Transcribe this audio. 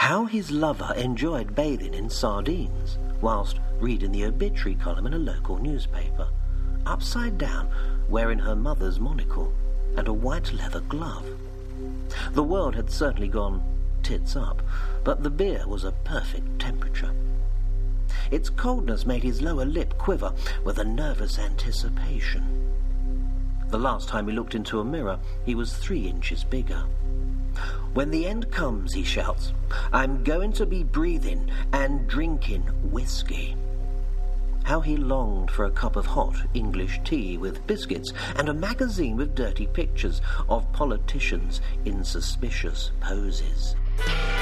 How his lover enjoyed bathing in sardines whilst reading the obituary column in a local newspaper, upside down, wearing her mother's monocle and a white leather glove. The world had certainly gone tits up, but the beer was a perfect temperature. Its coldness made his lower lip quiver with a nervous anticipation. The last time he looked into a mirror, he was 3 inches bigger. "When the end comes," he shouts, "I'm going to be breathing and drinking whiskey." How he longed for a cup of hot English tea with biscuits and a magazine with dirty pictures of politicians in suspicious poses.